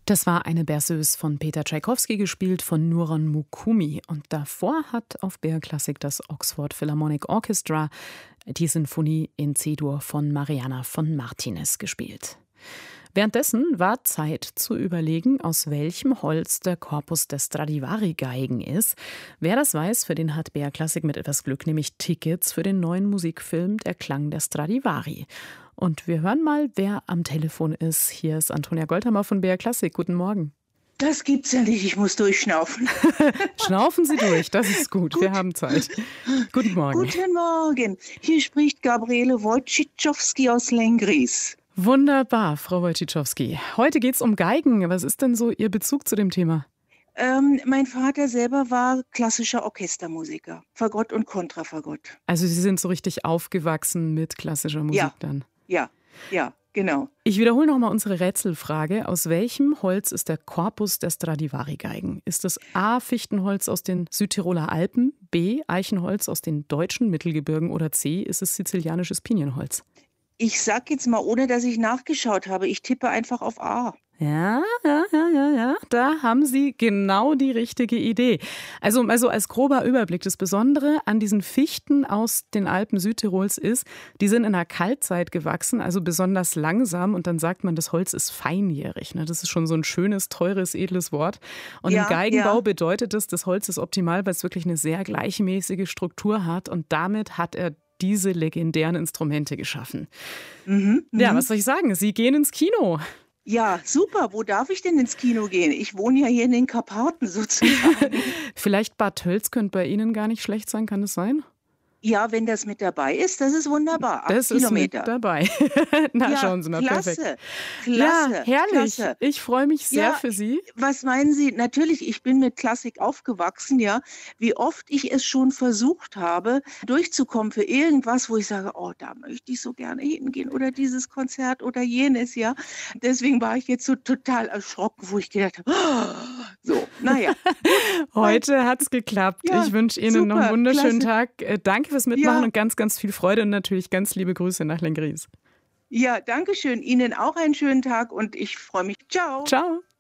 Das war eine Berceuse von Peter Tschaikowski, gespielt von Nuran Mukumi. Und davor hat auf BR Classic das Oxford Philharmonic Orchestra die Sinfonie in C-Dur von Mariana von Martinez gespielt. Währenddessen war Zeit zu überlegen, aus welchem Holz der Korpus der Stradivari-Geigen ist. Wer das weiß, für den hat BR Classic mit etwas Glück nämlich Tickets für den neuen Musikfilm Der Klang der Stradivari. Und wir hören mal, wer am Telefon ist. Hier ist Antonia Goldhammer von BR Classic. Guten Morgen. Das gibt's ja nicht, ich muss durchschnaufen. Schnaufen Sie durch, das ist gut. Wir haben Zeit. Guten Morgen. Guten Morgen. Hier spricht Gabriele Wojciechowski aus Lenggries. Wunderbar, Frau Wojciechowski. Heute geht es um Geigen. Was ist denn so Ihr Bezug zu dem Thema? Mein Vater selber war klassischer Orchestermusiker. Fagott und Kontrafagott. Also Sie sind so richtig aufgewachsen mit klassischer Musik dann? Ja, genau. Ich wiederhole nochmal unsere Rätselfrage. Aus welchem Holz ist der Korpus der Stradivari-Geigen? Ist es A, Fichtenholz aus den Südtiroler Alpen, B, Eichenholz aus den deutschen Mittelgebirgen oder C, ist es sizilianisches Pinienholz? Ich sag jetzt mal, ohne dass ich nachgeschaut habe, ich tippe einfach auf A. Ja. Da haben Sie genau die richtige Idee. Also als grober Überblick, das Besondere an diesen Fichten aus den Alpen Südtirols ist, die sind in der Kaltzeit gewachsen, also besonders langsam. Und dann sagt man, das Holz ist feinjährig. Ne? Das ist schon so ein schönes, teures, edles Wort. Und im Geigenbau bedeutet das Holz ist optimal, weil es wirklich eine sehr gleichmäßige Struktur hat. Und damit hat er diese legendären Instrumente geschaffen. Ja, was soll ich sagen? Sie gehen ins Kino. Ja, super. Wo darf ich denn ins Kino gehen? Ich wohne ja hier in den Karpaten sozusagen. Vielleicht Bad Tölz könnte bei Ihnen gar nicht schlecht sein, kann das sein? Ja, wenn das mit dabei ist, das ist wunderbar. 8 das Kilometer. Ist mit dabei. Na, schauen Sie mal, klasse, perfekt. Klasse, ja, herrlich. Klasse. Ich freue mich sehr für Sie. Was meinen Sie? Natürlich, ich bin mit Klassik aufgewachsen, ja. Wie oft ich es schon versucht habe, durchzukommen für irgendwas, wo ich sage, oh, da möchte ich so gerne hingehen oder dieses Konzert oder jenes, ja. Deswegen war ich jetzt so total erschrocken, wo ich gedacht habe, so, naja. Heute hat es geklappt. Ja, ich wünsche Ihnen noch einen wunderschönen Tag. Danke fürs Mitmachen und ganz, ganz viel Freude und natürlich ganz liebe Grüße nach Lenggries. Ja, danke schön. Ihnen auch einen schönen Tag und ich freue mich. Ciao. Ciao.